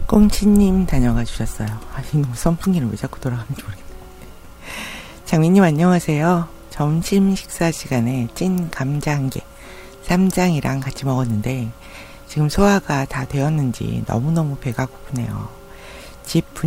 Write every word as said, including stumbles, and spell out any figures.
꽁치님 다녀가 주셨어요. 아, 이놈 선풍기를 왜 자꾸 돌아가는지 모르겠네. 장미님 안녕하세요. 점심 식사 시간에 찐 감자 한 개, 쌈장이랑 같이 먹었는데 지금 소화가 다 되었는지 너무너무 배가 고프네요. 집